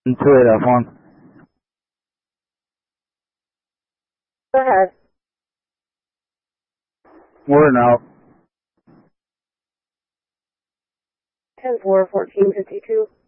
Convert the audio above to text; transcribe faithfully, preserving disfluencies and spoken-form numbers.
two eight F one. Go ahead. Word out. ten four, fourteen fifty-two.